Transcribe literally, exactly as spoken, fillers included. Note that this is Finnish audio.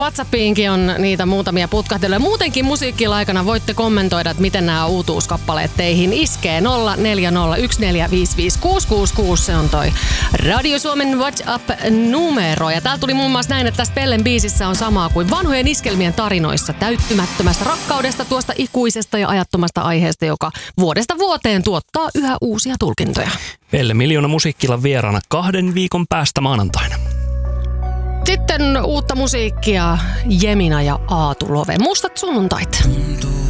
WhatsAppiinkin on niitä muutamia putkahteluja. Muutenkin musiikkilla aikana voitte kommentoida, että miten nämä uutuuskappaleet teihin iskee. nolla neljä nolla yksi neljä viisi viisi kuusi kuusi kuusi, se on toi Radio Suomen WhatsApp-numero. Ja täällä tuli muun muassa näin, että tässä Pellen biisissä on samaa kuin vanhojen iskelmien tarinoissa täyttymättömästä rakkaudesta, tuosta ikuisesta ja ajattomasta aiheesta, joka vuodesta vuoteen tuottaa yhä uusia tulkintoja. Pelle Miljoona musiikkilla vieraana kahden viikon päästä maanantaina. Sitten uutta musiikkia, Jemina ja Aatu Love. Mustat sunnuntait.